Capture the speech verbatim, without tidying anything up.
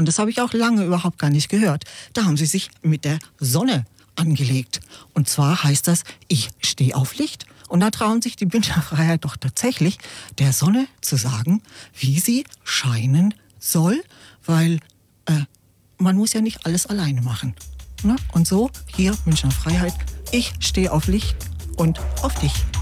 Und das habe ich auch lange überhaupt gar nicht gehört. Da haben sie sich mit der Sonne angelegt. Und zwar heißt das, ich stehe auf Licht. Und da trauen sich die Bündner Freiheit doch tatsächlich, der Sonne zu sagen, wie sie scheinen soll, weil äh, man muss ja nicht alles alleine machen. Ne? Und so, hier Münchner Freiheit, ich stehe auf Licht und auf dich.